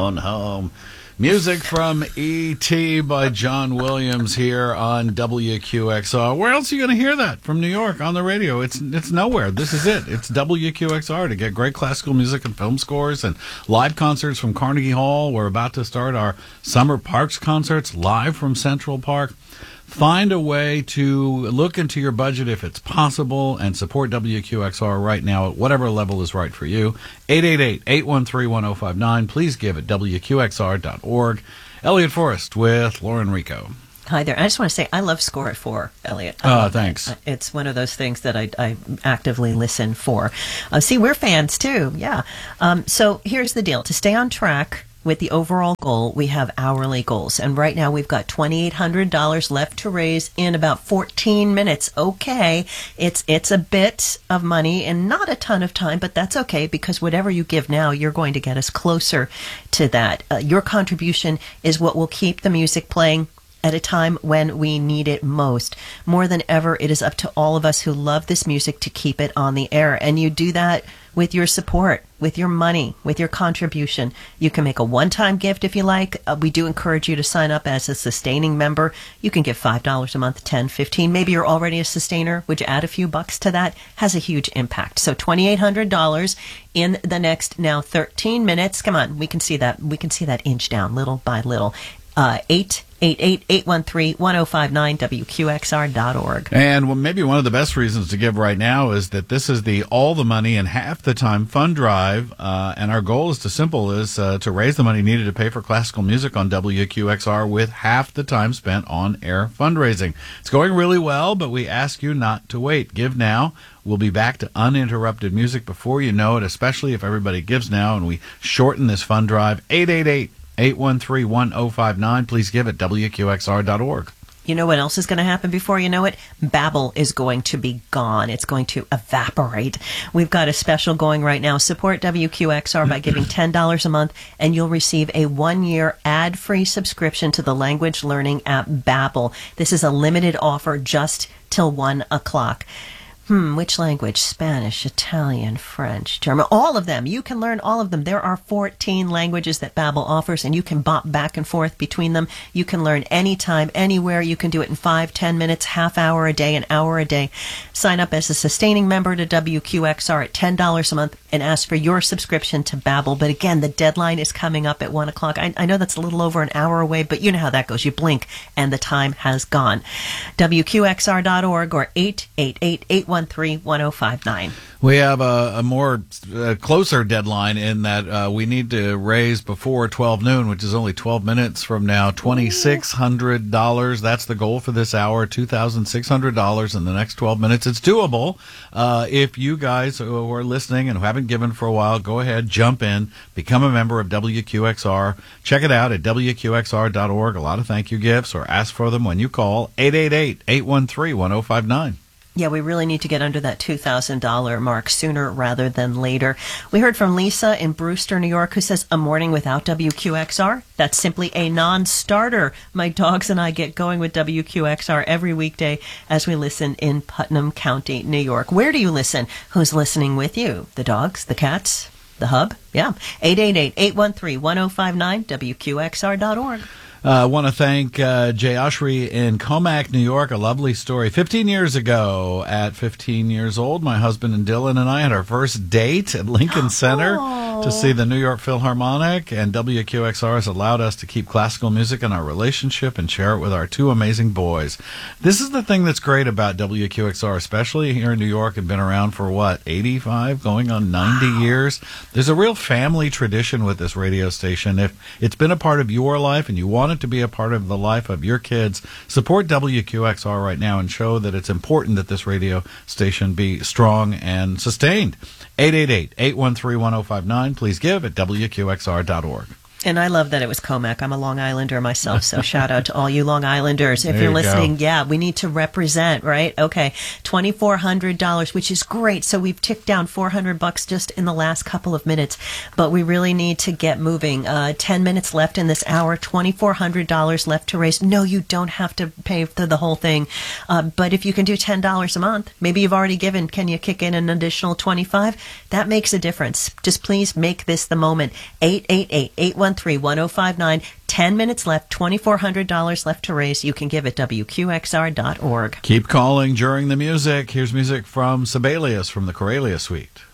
phone home. Music from E.T. by John Williams here on WQXR. Where else are you going to hear that? From New York on the radio. It's nowhere. This is it. It's WQXR to get great classical music and film scores and live concerts from Carnegie Hall. We're about to start our Summer Parks concerts live from Central Park. Find a way to look into your budget if it's possible and support WQXR right now at whatever level is right for you. 888-813-1059. Please give at WQXR.org. Elliot Forrest with Lauren Rico. Hi there. I just want to say I love Score at 4, Elliot. Thanks. It's one of those things that I actively listen for. See, we're fans too. Yeah. So here's the deal. To stay on track with the overall goal, we have hourly goals. And right now we've got $2,800 left to raise in about 14 minutes. Okay, it's a bit of money and not a ton of time, but that's okay because whatever you give now, you're going to get us closer to that. Your contribution is what will keep the music playing at a time when we need it most. More than ever, it is up to all of us who love this music to keep it on the air. And you do that with your support, with your money, with your contribution. You can make a one-time gift if you like. We do encourage you to sign up as a sustaining member. You can give $5 a month, $10, $15. Maybe you're already a sustainer. Would you add a few bucks to that? Has a huge impact. So $2,800 in the next now 13 minutes. Come on, we can see that. We can see that inch down little by little. 888-813-1059, WQXR.org. And maybe one of the best reasons to give right now is that this is the All the Money in Half the Time fund drive, and our goal is to raise the money needed to pay for classical music on WQXR with half the time spent on air fundraising. It's going really well, but we ask you not to wait. Give now. We'll be back to uninterrupted music before you know it, especially if everybody gives now and we shorten this fund drive. 888-813-1059. Please give at WQXR.org. You know what else is going to happen before you know it? Babbel is going to be gone. It's going to evaporate. We've got a special going right now. Support WQXR by giving $10 a month, and you'll receive a 1-year ad-free subscription to the language learning app Babbel. This is a limited offer just till 1 o'clock. Which language? Spanish, Italian, French, German, all of them. You can learn all of them. There are 14 languages that Babbel offers, and you can bop back and forth between them. You can learn anytime, anywhere. You can do it in 5, 10 minutes, half hour a day, an hour a day. Sign up as a sustaining member to WQXR at $10 a month and ask for your subscription to Babbel. But again, the deadline is coming up at 1 o'clock. I know that's a little over an hour away, but you know how that goes. You blink, and the time has gone. WQXR.org or 888-813-1059. We have a more closer deadline in that we need to raise before 12 noon, which is only 12 minutes from now, $2,600. That's the goal for this hour, $2,600 in the next 12 minutes. It's doable. If you guys who are listening and who haven't given for a while, go ahead, jump in, become a member of WQXR. Check it out at WQXR.org. A lot of thank you gifts, or ask for them when you call 888-813-1059. Yeah, we really need to get under that $2,000 mark sooner rather than later. We heard from Lisa in Brewster, New York, who says, a morning without WQXR? That's simply a non-starter. My dogs and I get going with WQXR every weekday as we listen in Putnam County, New York. Where do you listen? Who's listening with you? The dogs? The cats? The hub? Yeah. 888-813-1059, WQXR.org. I want to thank Jay Ushry in Comac, New York. A lovely story. 15 years ago, at 15 years old, my husband and Dylan and I had our first date at Lincoln Center to see the New York Philharmonic, and WQXR has allowed us to keep classical music in our relationship and share it with our two amazing boys. This is the thing that's great about WQXR, especially here in New York, and been around for, 85, going on 90 years. There's a real family tradition with this radio station. If it's been a part of your life and you want it to be a part of the life of your kids, support WQXR right now and show that it's important that this radio station be strong and sustained. 888-813-1059. Please give at WQXR.org. And I love that it was Comac. I'm a Long Islander myself, so shout out to all you Long Islanders. If you're listening, yeah, we need to represent, right? Okay, $2,400, which is great. So we've ticked down $400 just in the last couple of minutes, but we really need to get moving. 10 minutes left in this hour, $2,400 left to raise. No, you don't have to pay for the whole thing, but if you can do $10 a month, maybe you've already given, can you kick in an additional $25? That makes a difference. Just please make this the moment. 888-813 613-1059. 10 minutes left, $2,400 left to raise. You can give at WQXR.org. Keep calling during the music. Here's music from Sibelius from the Corelia Suite.